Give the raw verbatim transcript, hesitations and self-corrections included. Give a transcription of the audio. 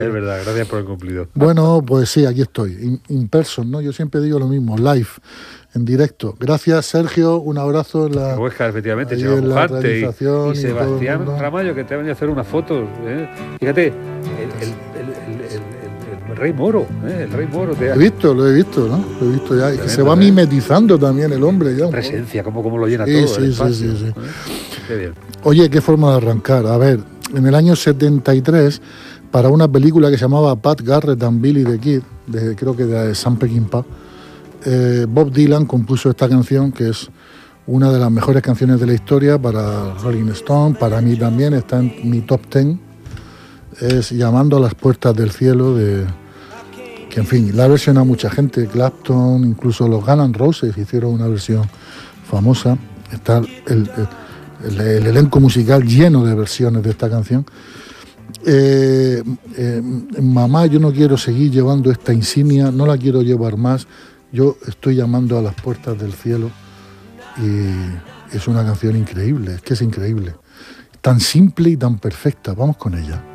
Es verdad, gracias por el cumplido. Bueno, pues sí, aquí estoy, in, in person, ¿no? Yo siempre digo lo mismo, live, en directo. Gracias, Sergio, un abrazo en la, Huesca, efectivamente, ahí Chema en la Pujante y, realización y y todo el Sebastián mundo. Ramallo, que te van a hacer unas fotos. ¿eh? Fíjate, el, el, el, el, el, el, el rey Moro, ¿eh? el rey Moro. Te ha... Lo he visto, lo he visto, ¿no? Lo he visto ya. Y que se va ¿eh? mimetizando también el hombre ya. Presencia, como, como lo llena sí, todo sí, el espacio. Sí, sí, sí. ¿eh? Qué bien. Oye, qué forma de arrancar. A ver, en el año setenta y tres, para una película que se llamaba Pat Garrett and Billy the Kid, de, creo que de Sam Peckinpah, eh, Bob Dylan compuso esta canción, que es una de las mejores canciones de la historia para Rolling Stone, para mí también, está en mi top ten. Es Llamando a las puertas del cielo, de que en fin, la versión a mucha gente, Clapton, incluso los Guns N' Roses hicieron una versión famosa. Está el, el, el, el elenco musical lleno de versiones de esta canción. Eh, eh, mamá, yo no quiero seguir llevando esta insignia, no la quiero llevar más, yo estoy llamando a las puertas del cielo. Y es una canción increíble, es que es increíble, tan simple y tan perfecta. Vamos con ella.